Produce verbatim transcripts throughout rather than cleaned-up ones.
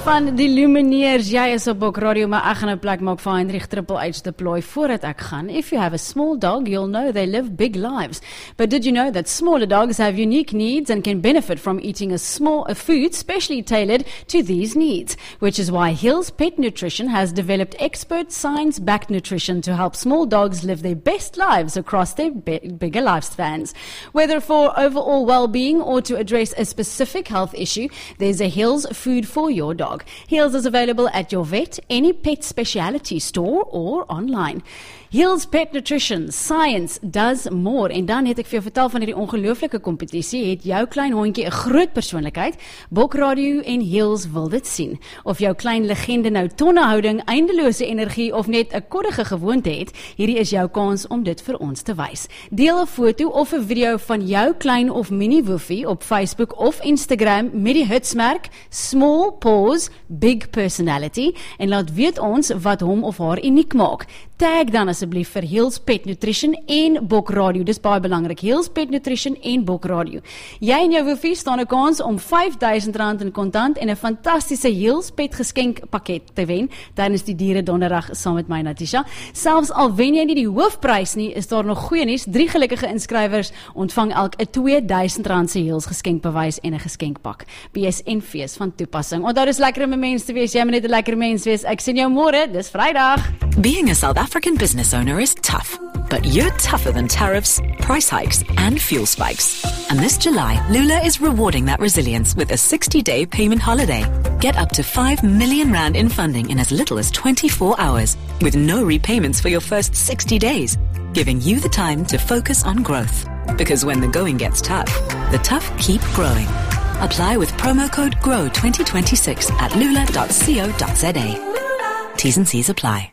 van die Lumineers, jy is op Bok Radio, maar ek gaan 'n plek maak vir Heinrich Triple H deploy voordat ek gaan. If you have a small dog, you'll know they live big lives. But did you know that smaller dogs have unique needs and can benefit from eating a small a food specially tailored to these needs, which is why Hills Pet Nutrition has developed expert science-backed nutrition to help small dogs live their best lives across their bi- bigger lifespans. Whether for overall well-being or to address a specific health issue, there's a Hills food for your dog. Hills is available at your vet, any pet specialty store or online. Hills Pet Nutrition, science does more. En dan het ek vir jou vertel van hierdie ongelooflike kompetisie. Het jou klein hondjie 'n groot persoonlikheid? Bok Radio en Hills wil dit sien. Of jou klein legende nou tonnehouding, eindelose energie of net 'n koddige gewoonte het, hierdie is jou kans om dit vir ons te wys. Deel 'n foto of 'n video van jou klein of mini woofie op Facebook of Instagram met die hitsmerk Small Paws Big Personality en laat weet ons wat hom of haar uniek maak. Tag dan asseblief vir Hills Pet Nutrition en Bok Radio. Dis baie belangrik. Hills Pet Nutrition en Bok Radio. Jy en jou woofie staan 'n kans om vyf duisend rand in kontant en 'n fantastiese Hills Pet geskenkpakket te wen tydens die diere donderdag saam met my Natisha. Selfs al wen jy nie die hoofprys nie, is daar nog goeie nuus. Drie gelukkige inskrywers ontvang elk 'n twee duisend rand se Hills geskenkbewys en 'n geskenkpak. B S N fees van toepassing. Onthou dis lekker om 'n mens te wees. Jy moet net 'n lekker mens wees. Ek sien jou môre. Dis Vrydag. Being a South African business owner is tough, but you're tougher than tariffs, price hikes, and fuel spikes. And this July, Lula is rewarding that resilience with a sixty-day payment holiday. Get up to five million rand in funding in as little as twenty-four hours, with no repayments for your first sixty days, giving you the time to focus on growth. Because when the going gets tough, the tough keep growing. Apply with promo code GROW twenty twenty-six at lula dot co dot za. T's and C's apply.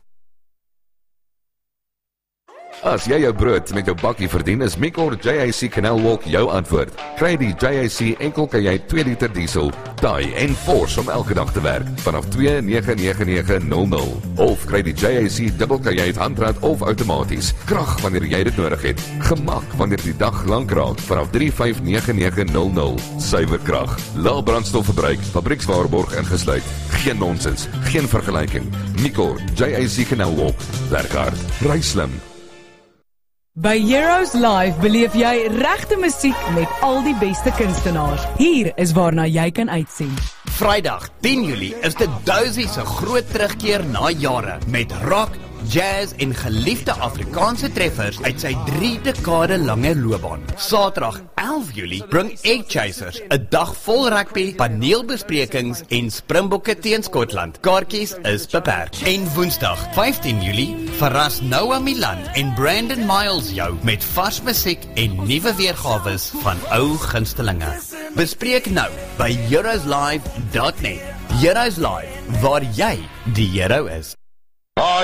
As jy jou brood met jou bakkie verdien, is Micor J I C Canal Walk jou antwoord. Kry die J I C enkel kan jy twee liter diesel, taai en force om elke dag te werk, vanaf twee nege nege nege nul nul. Of kry die J I C dubbel kan jy het handrad of outomaties. Krag wanneer jy dit nodig het. Gemak wanneer die dag lank raak, vanaf drie vyf nege nege nul nul. Suiwer krag, lae brandstofverbruik, fabriekswaarborg ingesluit. Geen nonsens, geen vergelyking. Micor J I C Canal Walk. Werk hard, ry slim. By Heroes Live beleef jy regte musiek met al die beste kunstenaars. Hier is waarna jy kan uitsien. Vrydag tien Julie is dit Dozy se groot terugkeer na jare met rock, jazz en geliefde Afrikaanse treffers uit sy drie dekade lange loopbaan. Saterdag elf Julie bring Egg Chasers, 'n dag vol rugby, paneelbesprekings en Springbokke teen Skotland. Kaartjies is beperk. En Woensdag vyftien Julie verras Noah Milan en Brandon Miles jou met vars musiek en nuwe weergawe van ou gunstelinge. Bespreek nou by heroes live dot net. Heroes Live, waar jy die hero is.